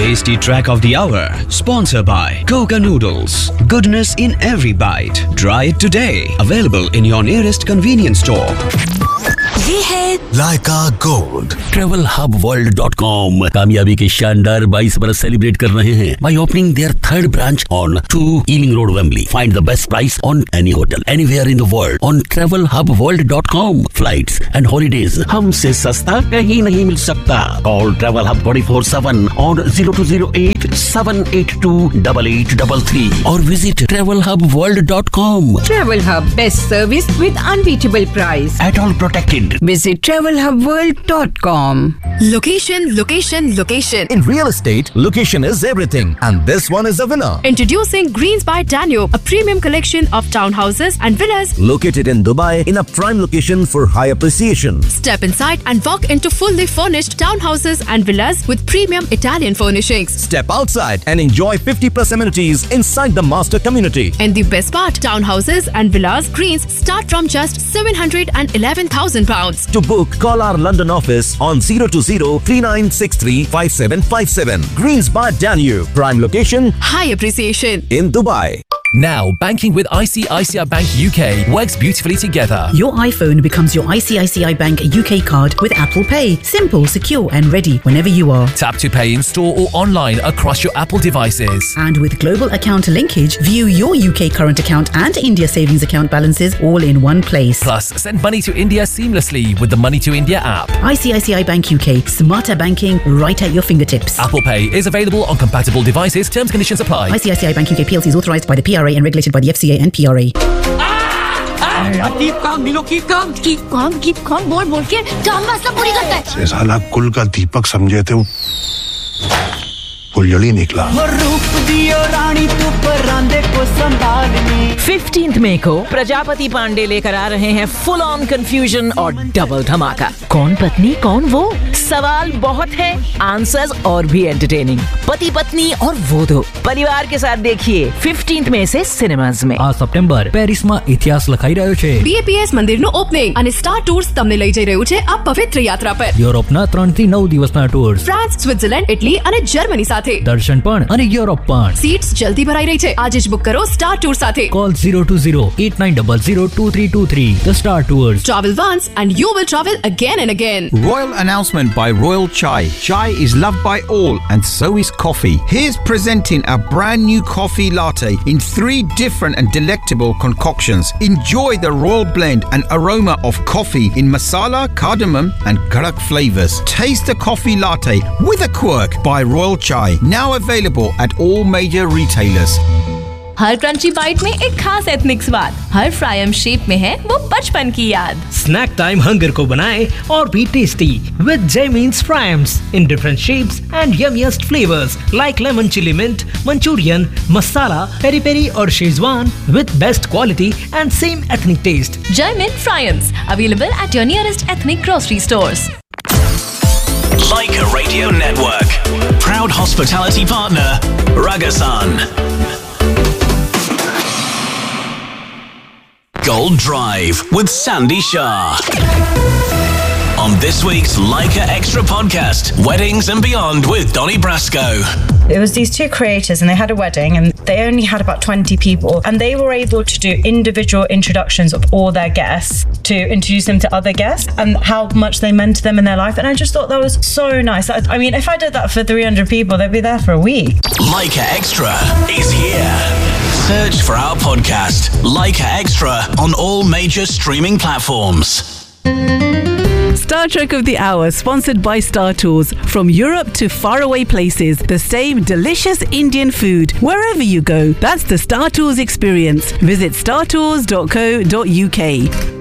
Tasty Track of the Hour, sponsored by Coca Noodles. Goodness in every bite. Try it today. Available in your nearest convenience store. ये है लाइका gold. TravelHubWorld.com कामयाबी के शानदार 22 बरस celebrate कर रहे हैं by opening their third branch on 2 Ealing Road, Wembley. Find the best price on any hotel anywhere in the world on TravelHubWorld.com. Flights and holidays हमसे सस्ता कहीं नहीं मिल सकता. Call Travel Hub 24/7 on 0208 782 8833 or visit TravelHubWorld.com. Travel Hub, best service with unbeatable price. At all protected. Visit TravelHubWorld.com. Location, location, location. In real estate, location is everything, and this one is a winner. Introducing Greens by Danube, a premium collection of townhouses and villas Located in Dubai in a prime location for high appreciation. Step inside and walk into fully furnished townhouses and villas with premium Italian furnishings. Step outside and enjoy 50+ amenities inside the master community. And the best part, townhouses and villas Greens start from just £711,000. To book, call our London office on 020-3963-5757. Greens by Danube, prime location High appreciation. in Dubai. Now, banking with ICICI Bank UK works beautifully together. Your iPhone becomes your ICICI Bank UK card with Apple Pay. Simple, secure and ready whenever you are. Tap to pay in store or online across your Apple devices. And with global account linkage, view your UK current account and India savings account balances all in one place. Plus, send money to India seamlessly with the Money to India app. ICICI Bank UK. Smarter banking right at your fingertips. Apple Pay is available on compatible devices. Terms and conditions apply. ICICI Bank UK PLC is authorised by the PRA and regulated by the FCA and PRA. Keep calm, बोल के काम मसला पूरी करता है. से साला कुल का दीपक समझे थे वो फुलझड़ी निकला. 15 मई को प्रजापति पांडे लेकर आ रहे हैं फुल ऑन कंफ्यूजन और डबल धमाका. कौन पत्नी कौन वो? सवाल बहुत है, आंसर्स और भी एंटरटेनिंग. पति पत्नी और वो दो. परिवार के साथ देखिए 15 मई से સિનેમાઝ में. આ સપ્ટેમ્બર પેરિસમાં ઇતિહાસ લખાઈ રહ્યો છે. BAPS મંદિરનું ઓપનિંગ અને સ્ટાર ટૂર્સ તમને લઈ જઈ રહ્યું છે આ પવિત્ર યાત્રા પર. યુરોપના 3 થી 9 દિવસના ટૂર્સ. ફ્રાન્સ, સ્વિટ્ઝરલેન્ડ, ઇટલી અને જર્મની સાથે. દર્શન પણ અને યુરોપ પણ. सीट्स जल्दी भराई रही है. आज ज बुक करो स्टार टूर साथे. Call 020-8900-2323. The Star Tours. Travel once and you will travel again and again. Royal announcement by Royal Chai. Chai is loved by all and so is coffee. Here's presenting a brand new coffee latte in 3 different and delectable concoctions. Enjoy the royal blend and aroma of coffee in masala, cardamom and karak flavors. Taste the coffee latte with a quirk by Royal Chai. Now available at all major retailers. Her crunchy bite में एक खास ethnic स्वाद. हर fryum shape में है वो बचपन की याद. स्नैक टाइम हंगर को बनाए और भी tasty with Jaymeens fryums in different shapes and yummiest flavors like lemon chili mint, Manchurian, masala, peri peri और Schezwan with best quality and same ethnic taste. Jaymeens fryums available at your nearest ethnic grocery stores. Laika Radio Network, proud hospitality partner, Ragasan. Gold Drive with Sandy Shah. On this week's Laika Extra podcast, Weddings and Beyond with Donnie Brasco. It was these 2 creators and they had a wedding and they only had about 20 people and they were able to do individual introductions of all their guests to introduce them to other guests and how much they meant to them in their life, and I just thought that was so nice. I mean, if I did that for 300 people, they'd be there for a week. Laika Extra is here. Search for our podcast, Laika Extra, on all major streaming platforms. Star Trek of the Hour, sponsored by Star Tours. From Europe to faraway places, the same delicious Indian food wherever you go. That's the Star Tours experience. Visit startours.co.uk.